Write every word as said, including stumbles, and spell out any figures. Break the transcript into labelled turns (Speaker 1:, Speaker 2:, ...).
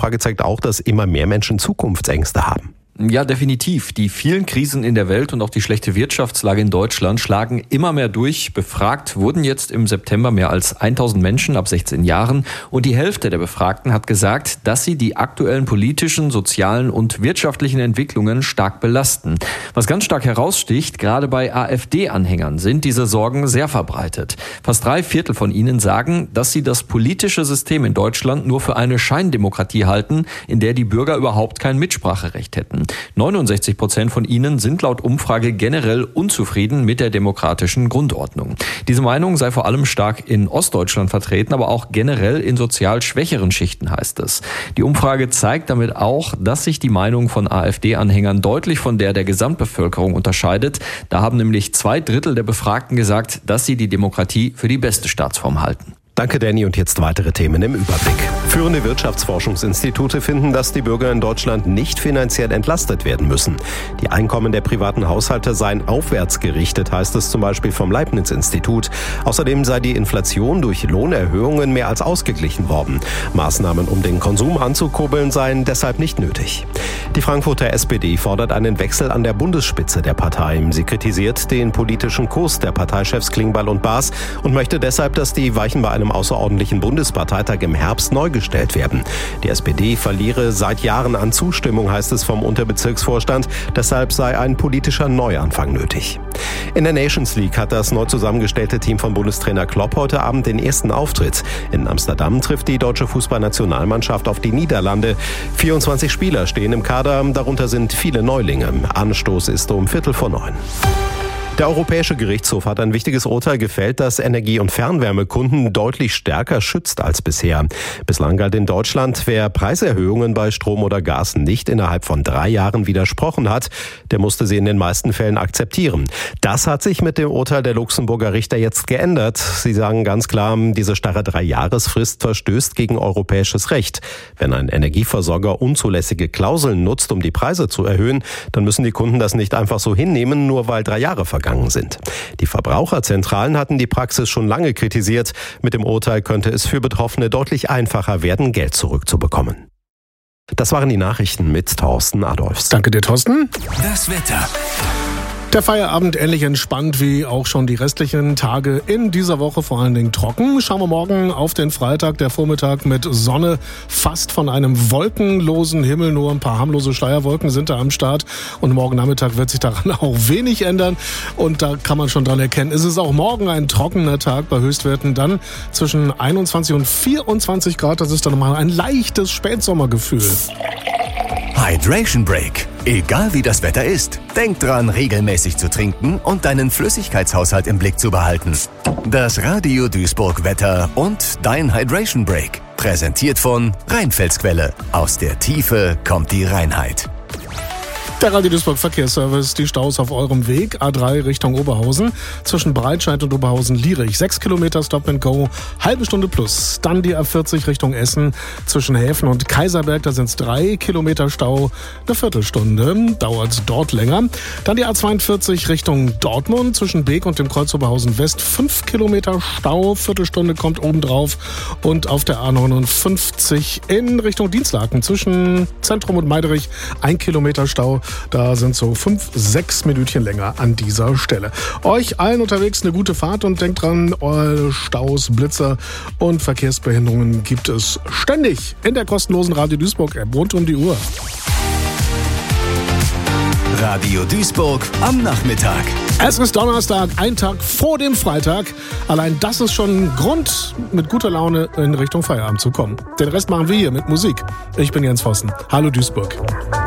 Speaker 1: Umfrage zeigt auch, dass immer mehr Menschen Zukunftsängste haben.
Speaker 2: Ja, definitiv. Die vielen Krisen in der Welt und auch die schlechte Wirtschaftslage in Deutschland schlagen immer mehr durch. Befragt wurden jetzt im September mehr als tausend Menschen ab sechzehn Jahren. Und die Hälfte der Befragten hat gesagt, dass sie die aktuellen politischen, sozialen und wirtschaftlichen Entwicklungen stark belasten. Was ganz stark heraussticht, gerade bei AfD-Anhängern sind diese Sorgen sehr verbreitet. Fast drei Viertel von ihnen sagen, dass sie das politische System in Deutschland nur für eine Scheindemokratie halten, in der die Bürger überhaupt kein Mitspracherecht hätten. neunundsechzig Prozent von ihnen sind laut Umfrage generell unzufrieden mit der demokratischen Grundordnung. Diese Meinung sei vor allem stark in Ostdeutschland vertreten, aber auch generell in sozial schwächeren Schichten, heißt es. Die Umfrage zeigt damit auch, dass sich die Meinung von AfD-Anhängern deutlich von der der Gesamtbevölkerung unterscheidet. Da haben nämlich zwei Drittel der Befragten gesagt, dass sie die Demokratie für die beste Staatsform halten.
Speaker 1: Danke, Danny. Und jetzt weitere Themen im Überblick. Führende Wirtschaftsforschungsinstitute finden, dass die Bürger in Deutschland nicht finanziell entlastet werden müssen. Die Einkommen der privaten Haushalte seien aufwärts gerichtet, heißt es zum Beispiel vom Leibniz-Institut. Außerdem sei die Inflation durch Lohnerhöhungen mehr als ausgeglichen worden. Maßnahmen, um den Konsum anzukurbeln, seien deshalb nicht nötig. Die Frankfurter S P D fordert einen Wechsel an der Bundesspitze der Partei. Sie kritisiert den politischen Kurs der Parteichefs Klingbeil und Baas und möchte deshalb, dass die Weichen bei einem außerordentlichen Bundesparteitag im Herbst neu gestellt werden. Die S P D verliere seit Jahren an Zustimmung, heißt es vom Unterbezirksvorstand. Deshalb sei ein politischer Neuanfang nötig. In der Nations League hat das neu zusammengestellte Team von Bundestrainer Klopp heute Abend den ersten Auftritt. In Amsterdam trifft die deutsche Fußballnationalmannschaft auf die Niederlande. vierundzwanzig Spieler stehen im Kader, darunter sind viele Neulinge. Anstoß ist um Viertel vor neun. Der Europäische Gerichtshof hat ein wichtiges Urteil gefällt, das Energie- und Fernwärmekunden deutlich stärker schützt als bisher. Bislang galt in Deutschland, wer Preiserhöhungen bei Strom oder Gas nicht innerhalb von drei Jahren widersprochen hat, der musste sie in den meisten Fällen akzeptieren. Das hat sich mit dem Urteil der Luxemburger Richter jetzt geändert. Sie sagen ganz klar, diese starre Drei-Jahres-Frist verstößt gegen europäisches Recht. Wenn ein Energieversorger unzulässige Klauseln nutzt, um die Preise zu erhöhen, dann müssen die Kunden das nicht einfach so hinnehmen, nur weil drei Jahre vergangen sind. Die Verbraucherzentralen hatten die Praxis schon lange kritisiert. Mit dem Urteil könnte es für Betroffene deutlich einfacher werden, Geld zurückzubekommen. Das waren die Nachrichten mit Thorsten Adolfs.
Speaker 3: Danke dir, Thorsten.
Speaker 4: Das Wetter.
Speaker 3: Der Feierabend ähnlich entspannt wie auch schon die restlichen Tage in dieser Woche, vor allen Dingen trocken. Schauen wir morgen auf den Freitag, der Vormittag mit Sonne, fast von einem wolkenlosen Himmel, nur ein paar harmlose Schleierwolken sind da am Start. Und morgen Nachmittag wird sich daran auch wenig ändern. Und da kann man schon dran erkennen, es ist auch morgen ein trockener Tag bei Höchstwerten dann zwischen einundzwanzig und vierundzwanzig Grad. Das ist dann nochmal ein leichtes Spätsommergefühl.
Speaker 4: Hydration Break. Egal wie das Wetter ist, denk dran, regelmäßig zu trinken und deinen Flüssigkeitshaushalt im Blick zu behalten. Das Radio Duisburg Wetter und dein Hydration Break. Präsentiert von Rheinfelsquelle. Aus der Tiefe kommt die Reinheit.
Speaker 3: Der Radio Duisburg Verkehrsservice, die Staus auf eurem Weg, A drei Richtung Oberhausen, zwischen Breitscheid und Oberhausen-Lierich, sechs Kilometer Stop and Go, halbe Stunde plus. Dann die A vierzig Richtung Essen, zwischen Häfen und Kaiserberg, da sind es drei Kilometer Stau, eine Viertelstunde, dauert dort länger. Dann die A zweiundvierzig Richtung Dortmund, zwischen Beek und dem Kreuz Oberhausen West, fünf Kilometer Stau, Viertelstunde kommt obendrauf. Und auf der A neunundfünfzig in Richtung Dienstlaken, zwischen Zentrum und Meiderich, ein Kilometer Stau. Da sind so fünf, sechs Minütchen länger an dieser Stelle. Euch allen unterwegs eine gute Fahrt und denkt dran, eure Staus, Blitzer und Verkehrsbehinderungen gibt es ständig in der kostenlosen Radio Duisburg App rund um die Uhr.
Speaker 4: Radio Duisburg am Nachmittag.
Speaker 3: Es ist Donnerstag, ein Tag vor dem Freitag. Allein das ist schon ein Grund, mit guter Laune in Richtung Feierabend zu kommen. Den Rest machen wir hier mit Musik. Ich bin Jens Vossen. Hallo Duisburg.